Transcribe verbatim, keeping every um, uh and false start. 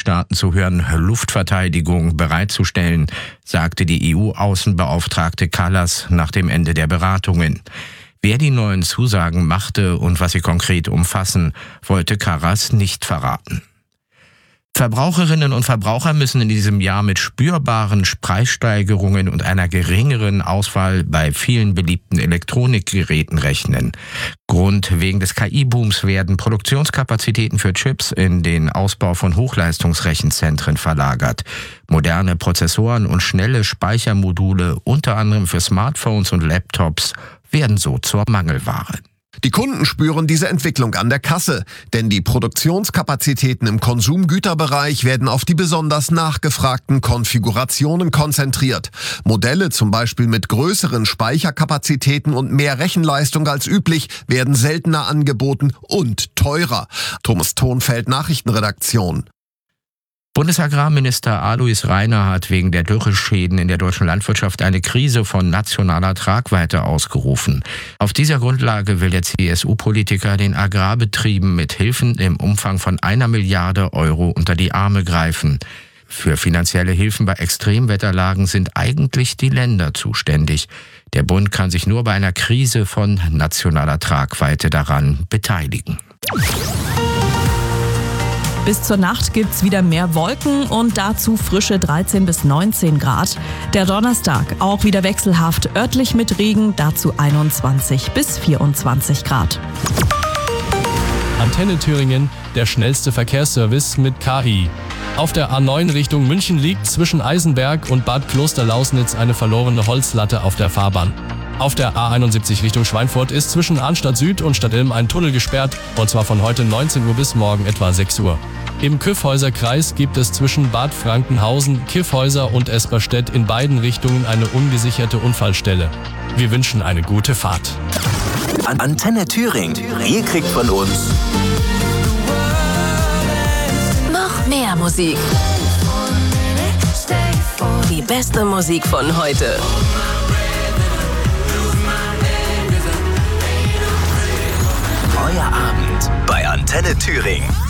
Mitgliedstaaten zu hören, Luftverteidigung bereitzustellen, sagte die E U-Außenbeauftragte Kallas nach dem Ende der Beratungen. Wer die neuen Zusagen machte und was sie konkret umfassen, wollte Kallas nicht verraten. Verbraucherinnen und Verbraucher müssen in diesem Jahr mit spürbaren Preissteigerungen und einer geringeren Auswahl bei vielen beliebten Elektronikgeräten rechnen. Grund wegen des K I-Booms werden Produktionskapazitäten für Chips in den Ausbau von Hochleistungsrechenzentren verlagert. Moderne Prozessoren und schnelle Speichermodule, unter anderem für Smartphones und Laptops, werden so zur Mangelware. Die Kunden spüren diese Entwicklung an der Kasse, denn die Produktionskapazitäten im Konsumgüterbereich werden auf die besonders nachgefragten Konfigurationen konzentriert. Modelle zum Beispiel mit größeren Speicherkapazitäten und mehr Rechenleistung als üblich werden seltener angeboten und teurer. Thomas Thonfeld, Nachrichtenredaktion. Bundesagrarminister Alois Rainer hat wegen der Dürreschäden in der deutschen Landwirtschaft eine Krise von nationaler Tragweite ausgerufen. Auf dieser Grundlage will der C S U-Politiker den Agrarbetrieben mit Hilfen im Umfang von einer Milliarde Euro unter die Arme greifen. Für finanzielle Hilfen bei Extremwetterlagen sind eigentlich die Länder zuständig. Der Bund kann sich nur bei einer Krise von nationaler Tragweite daran beteiligen. Bis zur Nacht gibt's wieder mehr Wolken und dazu frische dreizehn bis neunzehn Grad. Der Donnerstag auch wieder wechselhaft, örtlich mit Regen, dazu einundzwanzig bis vierundzwanzig Grad. Antenne Thüringen, der schnellste Verkehrsservice mit K I. Auf der A neun Richtung München liegt zwischen Eisenberg und Bad Klosterlausnitz eine verlorene Holzlatte auf der Fahrbahn. Auf der A einundsiebzig Richtung Schweinfurt ist zwischen Arnstadt Süd und Stadtilm ein Tunnel gesperrt, und zwar von heute neunzehn Uhr bis morgen etwa sechs Uhr. Im Kyffhäuser-Kreis gibt es zwischen Bad Frankenhausen, Kyffhäuser und Esperstedt in beiden Richtungen eine ungesicherte Unfallstelle. Wir wünschen eine gute Fahrt. Antenne Thüringen. Ihr kriegt von uns noch mehr Musik. Die beste Musik von heute. Euer Abend bei Antenne Thüringen.